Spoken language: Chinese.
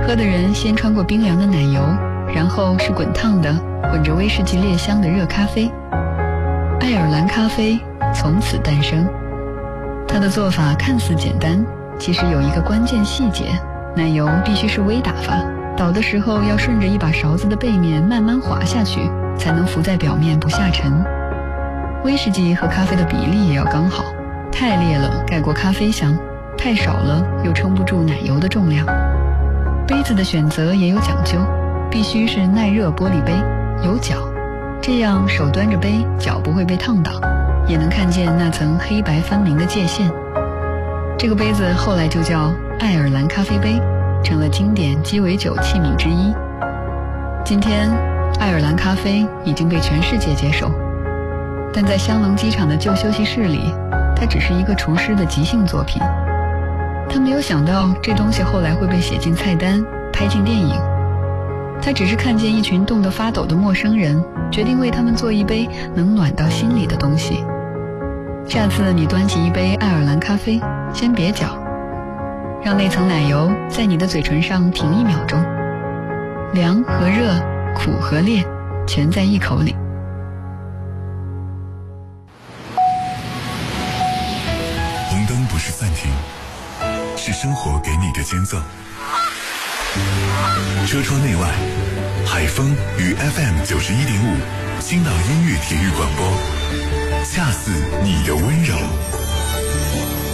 喝的人先穿过冰凉的奶油，然后是滚烫的混着威士忌烈香的热咖啡。爱尔兰咖啡从此诞生。它的做法看似简单，其实有一个关键细节，奶油必须是微打发，倒的时候要顺着一把勺子的背面慢慢滑下去，才能浮在表面不下沉。威士忌和咖啡的比例也要刚好，太烈了盖过咖啡香，太少了又撑不住奶油的重量。杯子的选择也有讲究，必须是耐热玻璃杯，有角，这样手端着杯，脚不会被烫到，也能看见那层黑白分明的界限。这个杯子后来就叫爱尔兰咖啡杯，成了经典鸡尾酒器皿之一。今天，爱尔兰咖啡已经被全世界接受，但在香农机场的旧休息室里，它只是一个厨师的即兴作品。他没有想到这东西后来会被写进菜单，拍进电影。他只是看见一群冻得发抖的陌生人，决定为他们做一杯能暖到心里的东西。下次你端起一杯爱尔兰咖啡，先别搅，让那层奶油在你的嘴唇上停1秒钟，凉和热，苦和烈，全在一口里。 红灯不是暂停，是生活给你的间奏。车窗内外，海风与 FM 91.5青岛音乐体育广播，恰似你的温柔。